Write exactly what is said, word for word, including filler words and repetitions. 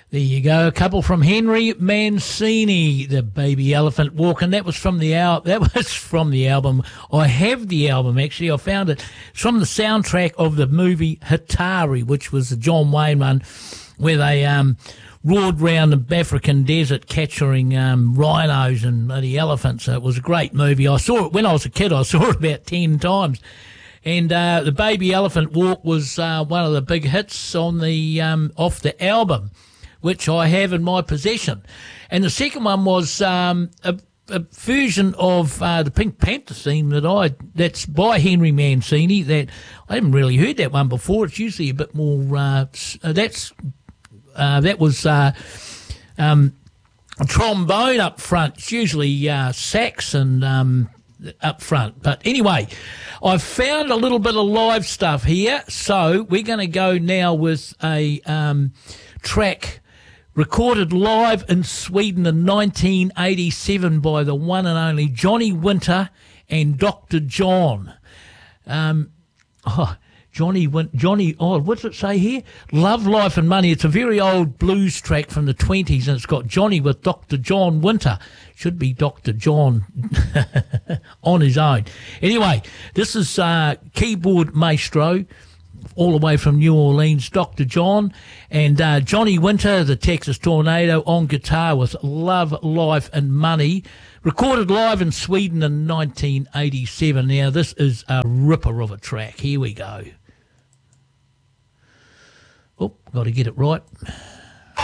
There you go. A couple from Henry Mancini, The Baby Elephant Walk, and that was from the al- that was from the album. I have the album actually. I found it. It's from the soundtrack of the movie Hatari, which was the John Wayne one, where they um, roared round the African desert capturing um, rhinos and bloody elephants. So it was a great movie. I saw it when I was a kid. I saw it about ten times. And uh, The Baby Elephant Walk was uh, one of the big hits on the um, off the album, which I have in my possession. And the second one was um, a, a version of uh, the Pink Panther theme that I that's by Henry Mancini. That I haven't really heard that one before. It's usually a bit more. Uh, that's uh, that was uh, um, a trombone up front. It's usually uh, sax and um, up front. But anyway, I've found a little bit of live stuff here, so we're going to go now with a um, track recorded live in Sweden in nineteen eighty-seven by the one and only Johnny Winter and Doctor John. Um, oh, Johnny, Win- Johnny, oh, what's it say here? Love, Life and Money. It's a very old blues track from the twenties, and it's got Johnny with Doctor John Winter. Should be Doctor John on his own. Anyway, this is uh, keyboard maestro, all the way from New Orleans, Doctor John, and uh, Johnny Winter, the Texas Tornado, on guitar with Love, Life and Money, recorded live in Sweden in nineteen eighty-seven. Now, this is a ripper of a track. Here we go. Oh, got to get it right.